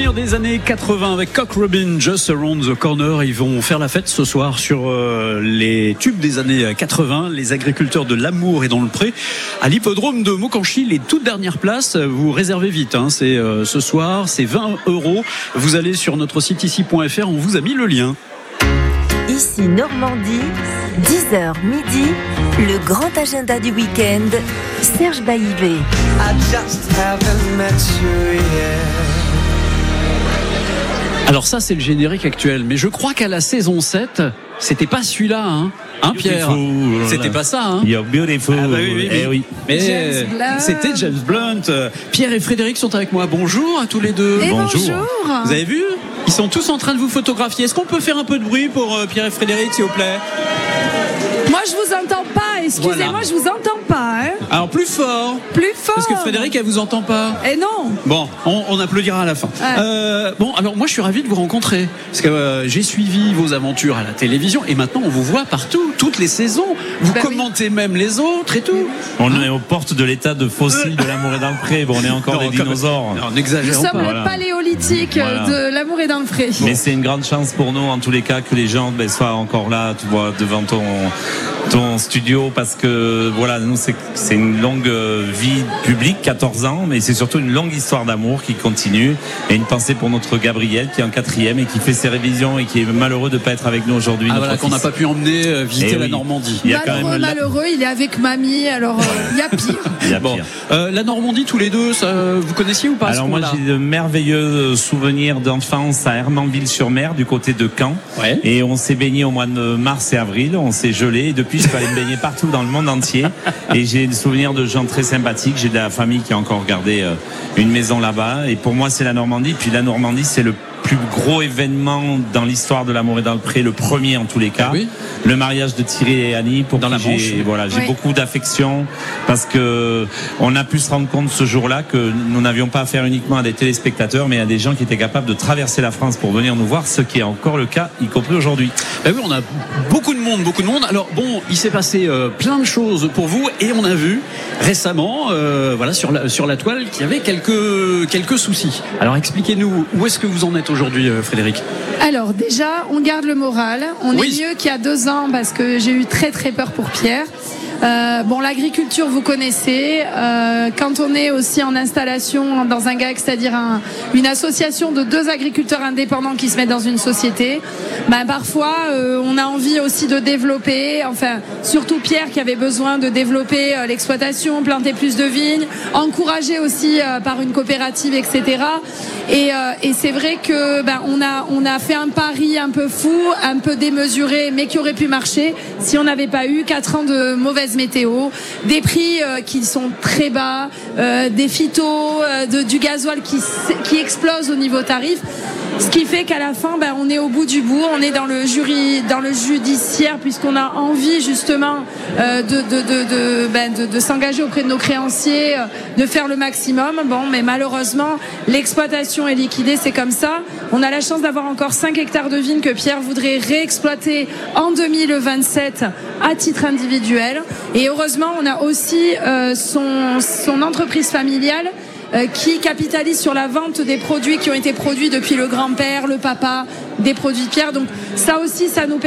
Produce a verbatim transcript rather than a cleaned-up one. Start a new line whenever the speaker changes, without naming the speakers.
souvenirs des années quatre-vingts avec Cock Robin, Just Around the Corner. Ils vont faire la fête ce soir sur euh, les tubes des années quatre-vingts. Les agriculteurs de l'Amour et dans le Pré à l'hippodrome de Maucanchy. Les toutes dernières places, vous réservez vite. Hein. C'est euh, ce soir, c'est vingt euros. Vous allez sur notre site ici point f r. On vous a mis le lien.
Ici Normandie, dix heures midi, le grand agenda du week-end. Serge Baillivet.
Alors ça, c'est le générique actuel. Mais je crois qu'à la saison sept, c'était pas celui-là, hein, hein Pierre. C'était pas ça, hein.
You're beautiful.
Ah bah oui, oui, oui.
Eh oui.
Mais
James Blunt.
c'était James Blunt. Pierre et Frédéric sont avec moi. Bonjour à tous les deux.
Et
Bonjour.
bonjour.
Vous avez vu ? Ils sont tous en train de vous photographier. Est-ce qu'on peut faire un peu de bruit pour euh, Pierre et Frédéric, s'il vous plaît ?
Moi je vous entends pas, excusez-moi,
Voilà.
je vous entends pas, hein.
Alors plus fort.
Plus fort.
Parce que Frédéric, elle vous entend pas.
Et non.
Bon, on, on applaudira à la fin.
Ouais.
Euh, bon, alors moi je suis ravi de vous rencontrer parce que euh, j'ai suivi vos aventures à la télévision et maintenant on vous voit partout, toutes les saisons. Vous
Bah
commentez oui. même les autres et tout.
On est aux portes de l'état de fossile de l'amour et dans le pré. Bon, on est encore
Non,
des
comme-
dinosaures.
Non,
Nous
n'exagérons
sommes
pas.
le
Voilà.
paléolithique
Voilà.
de l'amour et dans le pré.
Mais c'est une grande chance pour nous, en tous les cas, que les gens ben, soient encore là, tu vois, devant ton, ton studio, parce que voilà, nous c'est, c'est une longue vie publique, quatorze ans, mais c'est surtout une longue histoire d'amour qui continue. Et une pensée pour notre Gabriel qui est en quatrième et qui fait ses révisions et qui est malheureux de ne pas être avec nous aujourd'hui.
Ah
notre
voilà, qu'on n'a
fils.
pas pu emmener euh, visiter
Eh
la
oui.
Normandie.
Il y a quand
Malheureux,
même la-
malheureux, il est avec mamie, alors euh, il y a pire.
Il y a
Bon,
pire.
euh, la Normandie, tous les deux, ça, vous connaissiez ou pas
Alors
ce
moi
coin-là
j'ai de merveilleux souvenirs d'enfance à Hermanville-sur-Mer du côté de Caen.
Ouais.
Et on s'est baigné au mois de mars et avril, on s'est gelé et depuis je peux aller me baigner partout dans le monde entier. Et j'ai des souvenirs de gens très sympathiques, j'ai de la famille qui a encore gardé euh, une maison là-bas. Et pour moi c'est la Normandie, puis la Normandie c'est le plus gros événement dans l'histoire de l'amour et dans le pré, le premier en tous les cas.
Ah oui.
Le mariage de Thierry et Annie, pour
Dans
qui
la Manche.
j'ai, voilà, j'ai
Oui.
beaucoup d'affection parce que on a pu se rendre compte ce jour-là que nous n'avions pas affaire uniquement à des téléspectateurs, mais à des gens qui étaient capables de traverser la France pour venir nous voir, ce qui est encore le cas, y compris aujourd'hui.
Ben oui, on a beaucoup de monde, beaucoup de monde. Alors bon, il s'est passé euh, plein de choses pour vous et on a vu récemment, euh, voilà, sur la sur la toile, qu'il y avait quelques quelques soucis. Alors expliquez-nous où est-ce que vous en êtes aujourd'hui, euh, Frédéric ?
Alors déjà, on garde le moral. On
Oui.
est mieux qu'il y a deux ans parce que j'ai eu très très peur pour Pierre. Euh, bon, l'agriculture, vous connaissez. Euh, quand on est aussi en installation dans un G A C, c'est-à-dire un, une association de deux agriculteurs indépendants qui se mettent dans une société, ben parfois euh, on a envie aussi de développer. Enfin, surtout Pierre qui avait besoin de développer euh, l'exploitation, planter plus de vignes, encourager aussi euh, par une coopérative, et cetera. Et, euh, et c'est vrai que ben on a on a fait un pari un peu fou, un peu démesuré, mais qui aurait pu marcher si on n'avait pas eu quatre ans de mauvaise météo, des prix euh, qui sont très bas, euh, des phytos, euh, de, du gasoil qui qui explose au niveau tarif. Ce qui fait qu'à la fin, ben, on est au bout du bout, on est dans le jury, dans le judiciaire, puisqu'on a envie justement euh, de, de, de, de, ben, de, de s'engager auprès de nos créanciers, euh, de faire le maximum. Bon, mais malheureusement, l'exploitation est liquidée, c'est comme ça. On a la chance d'avoir encore cinq hectares de vignes que Pierre voudrait réexploiter en deux mille vingt-sept à titre individuel. Et heureusement, on a aussi euh, son, son entreprise familiale Euh, qui capitalise sur la vente des produits qui ont été produits depuis le grand-père, le papa, des produits de Pierre. Donc ça aussi, ça nous permet